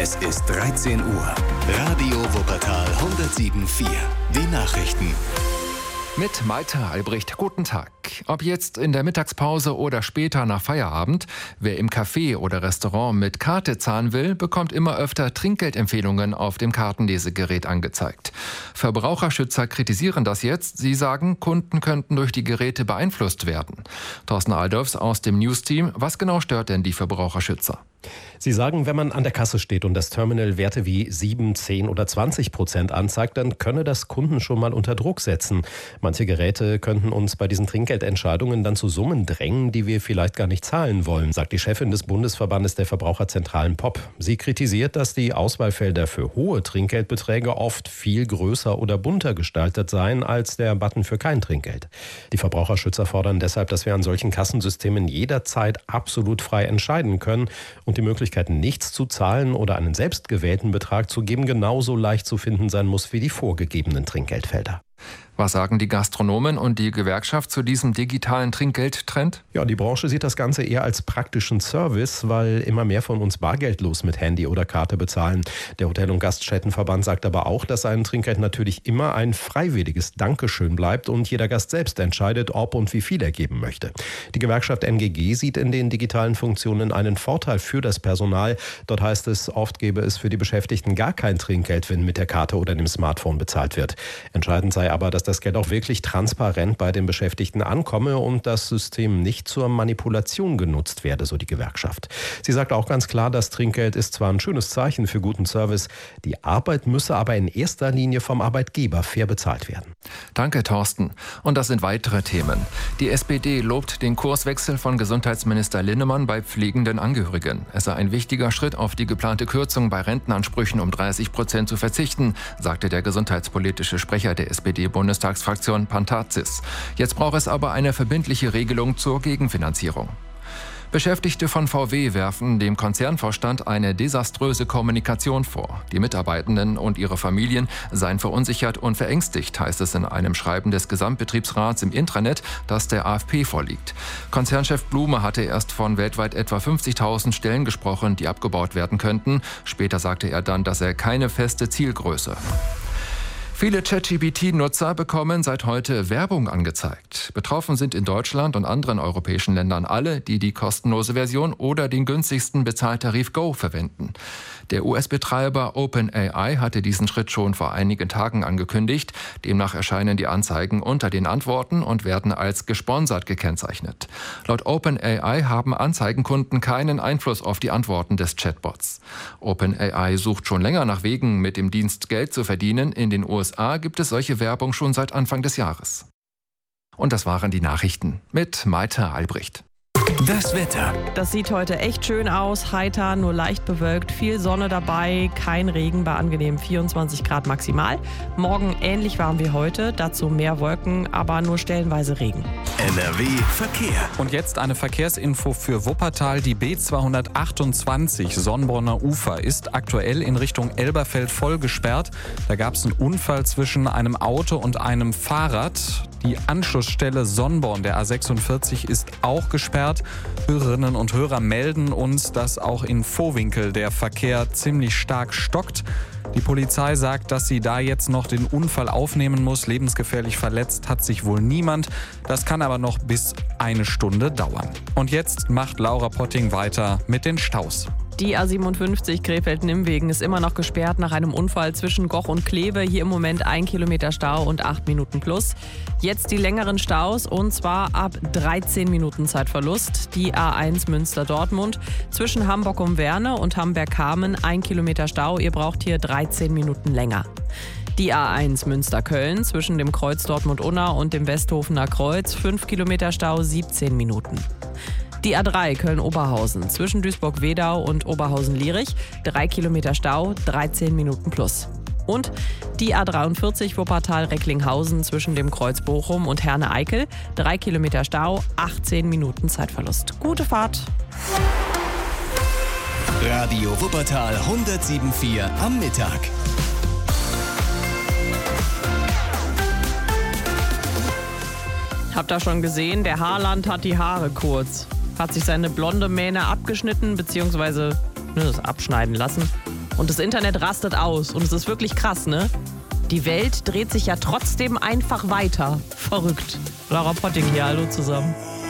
Es ist 13 Uhr. Radio Wuppertal 107.4. Die Nachrichten. Mit Malte Albrecht, guten Tag. Ob jetzt in der Mittagspause oder später nach Feierabend, wer im Café oder Restaurant mit Karte zahlen will, bekommt immer öfter Trinkgeldempfehlungen auf dem Kartenlesegerät angezeigt. Verbraucherschützer kritisieren das jetzt. Sie sagen, Kunden könnten durch die Geräte beeinflusst werden. Thorsten Aldorfs aus dem News-Team. Was genau stört denn die Verbraucherschützer? Sie sagen, wenn man an der Kasse steht und das Terminal Werte wie 7, 10 oder 20% anzeigt, dann könne das Kunden schon mal unter Druck setzen. Manche Geräte könnten uns bei diesen Trinkgeldentscheidungen dann zu Summen drängen, die wir vielleicht gar nicht zahlen wollen, sagt die Chefin des Bundesverbandes der Verbraucherzentralen POP. Sie kritisiert, dass die Auswahlfelder für hohe Trinkgeldbeträge oft viel größer oder bunter gestaltet seien als der Button für kein Trinkgeld. Die Verbraucherschützer fordern deshalb, dass wir an solchen Kassensystemen jederzeit absolut frei entscheiden können und die Möglichkeit, nichts zu zahlen oder einen selbstgewählten Betrag zu geben, genauso leicht zu finden sein muss wie die vorgegebenen Trinkgeldfelder. Was sagen die Gastronomen und die Gewerkschaft zu diesem digitalen Trinkgeldtrend? Ja, die Branche sieht das Ganze eher als praktischen Service, weil immer mehr von uns bargeldlos mit Handy oder Karte bezahlen. Der Hotel- und Gaststättenverband sagt aber auch, dass ein Trinkgeld natürlich immer ein freiwilliges Dankeschön bleibt und jeder Gast selbst entscheidet, ob und wie viel er geben möchte. Die Gewerkschaft NGG sieht in den digitalen Funktionen einen Vorteil für das Personal. Dort heißt es, oft gäbe es für die Beschäftigten gar kein Trinkgeld, wenn mit der Karte oder dem Smartphone bezahlt wird. Entscheidend sei aber, dass das Geld auch wirklich transparent bei den Beschäftigten ankomme und das System nicht zur Manipulation genutzt werde, so die Gewerkschaft. Sie sagt auch ganz klar, das Trinkgeld ist zwar ein schönes Zeichen für guten Service, die Arbeit müsse aber in erster Linie vom Arbeitgeber fair bezahlt werden. Danke, Thorsten. Und das sind weitere Themen. Die SPD lobt den Kurswechsel von Gesundheitsminister Linnemann bei pflegenden Angehörigen. Es sei ein wichtiger Schritt, auf die geplante Kürzung bei Rentenansprüchen um 30% zu verzichten, sagte der gesundheitspolitische Sprecher der SPD-Bundestagsfraktion Pantazis. Jetzt braucht es aber eine verbindliche Regelung zur Gegenfinanzierung. Beschäftigte von VW werfen dem Konzernvorstand eine desaströse Kommunikation vor. Die Mitarbeitenden und ihre Familien seien verunsichert und verängstigt, heißt es in einem Schreiben des Gesamtbetriebsrats im Intranet, das der AfP vorliegt. Konzernchef Blume hatte erst von weltweit etwa 50.000 Stellen gesprochen, die abgebaut werden könnten. Später sagte er dann, dass er keine feste Zielgröße. Viele ChatGPT-Nutzer bekommen seit heute Werbung angezeigt. Betroffen sind in Deutschland und anderen europäischen Ländern alle, die die kostenlose Version oder den günstigsten Bezahltarif Go verwenden. Der US-Betreiber OpenAI hatte diesen Schritt schon vor einigen Tagen angekündigt. Demnach erscheinen die Anzeigen unter den Antworten und werden als gesponsert gekennzeichnet. Laut OpenAI haben Anzeigenkunden keinen Einfluss auf die Antworten des Chatbots. OpenAI sucht schon länger nach Wegen, mit dem Dienst Geld zu verdienen. In den USA gibt es solche Werbung schon seit Anfang des Jahres. Und das waren die Nachrichten mit Malte Albrecht. Das Wetter. Das sieht heute echt schön aus, heiter, nur leicht bewölkt, viel Sonne dabei, kein Regen bei angenehmen 24 Grad maximal. Morgen ähnlich warm wie heute, dazu mehr Wolken, aber nur stellenweise Regen. NRW Verkehr. Und jetzt eine Verkehrsinfo für Wuppertal. Die B228 Sonnborner Ufer ist aktuell in Richtung Elberfeld voll gesperrt. Da gab es einen Unfall zwischen einem Auto und einem Fahrrad. Die Anschlussstelle Sonnborn der A46 ist auch gesperrt. Hörerinnen und Hörer melden uns, dass auch in Vohwinkel der Verkehr ziemlich stark stockt. Die Polizei sagt, dass sie da jetzt noch den Unfall aufnehmen muss. Lebensgefährlich verletzt hat sich wohl niemand. Das kann aber noch bis eine Stunde dauern. Und jetzt macht Laura Potting weiter mit den Staus. Die A57 Krefeld-Nimwegen ist immer noch gesperrt nach einem Unfall zwischen Goch und Kleve. Hier im Moment 1 Kilometer Stau und 8 Minuten plus. Jetzt die längeren Staus und zwar ab 13 Minuten Zeitverlust. Die A1 Münster-Dortmund zwischen Hamburg um Werne und Hamburg-Kamen 1 Kilometer Stau. Ihr braucht hier 13 Minuten länger. Die A1 Münster-Köln zwischen dem Kreuz Dortmund-Unna und dem Westhofener Kreuz 5 Kilometer Stau, 17 Minuten. Die A3 Köln-Oberhausen zwischen Duisburg-Wedau und Oberhausen-Lierich 3 Kilometer Stau, 13 Minuten plus. Und die A43 Wuppertal-Recklinghausen zwischen dem Kreuz Bochum und Herne-Eickel 3 Kilometer Stau, 18 Minuten Zeitverlust. Gute Fahrt! Radio Wuppertal 107.4 am Mittag. Habt ihr schon gesehen, der Haaland hat die Haare kurz. Hat sich seine blonde Mähne abgeschnitten bzw. das abschneiden lassen Und das Internet rastet aus. Und es ist wirklich krass, ne? Die Welt dreht sich ja trotzdem einfach weiter. Verrückt. Laura Potting hier, hallo zusammen.